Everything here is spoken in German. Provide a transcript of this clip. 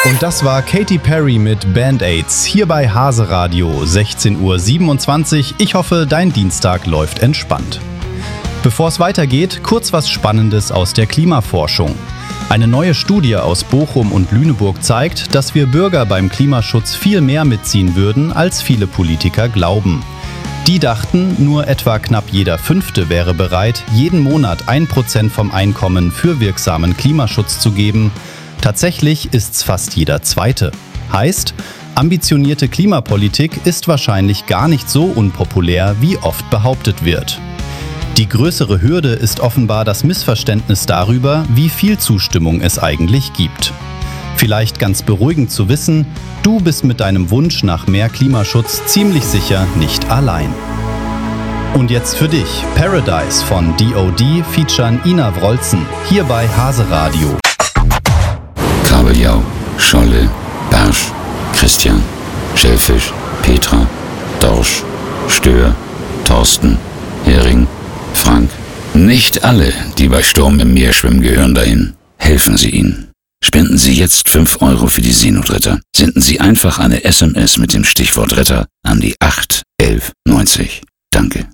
Und das war Katy Perry mit Band-Aids, hier bei Hase Radio, 16:27 Uhr. Ich hoffe, dein Dienstag läuft entspannt. Bevor es weitergeht, kurz was Spannendes aus der Klimaforschung. Eine neue Studie aus Bochum und Lüneburg zeigt, dass wir Bürger beim Klimaschutz viel mehr mitziehen würden, als viele Politiker glauben. Die dachten, nur etwa knapp jeder Fünfte wäre bereit, jeden Monat 1% vom Einkommen für wirksamen Klimaschutz zu geben. Tatsächlich ist's fast jeder Zweite. Heißt, ambitionierte Klimapolitik ist wahrscheinlich gar nicht so unpopulär, wie oft behauptet wird. Die größere Hürde ist offenbar das Missverständnis darüber, wie viel Zustimmung es eigentlich gibt. Vielleicht ganz beruhigend zu wissen, du bist mit deinem Wunsch nach mehr Klimaschutz ziemlich sicher nicht allein. Und jetzt für dich, Paradise von D.O.D. featuren Ina Wroldsen, hier bei Hase Radio. Kabeljau, Scholle, Barsch, Christian, Schellfisch, Petra, Dorsch, Stör, Thorsten, Hering, Frank. Nicht alle, die bei Sturm im Meer schwimmen, gehören dahin. Helfen Sie ihnen. Spenden Sie jetzt 5 Euro für die Seenotretter. Senden Sie einfach eine SMS mit dem Stichwort Retter an die 81190. Danke.